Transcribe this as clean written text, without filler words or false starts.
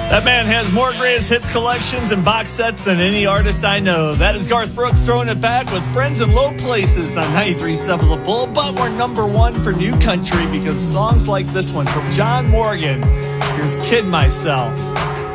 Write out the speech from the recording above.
That man has more greatest hits collections and box sets than any artist I know. That is Garth Brooks throwing it back with Friends in Low Places on 93.7 The Bull. But we're number one for new country because songs like this one from John Morgan. Here's Kid Myself.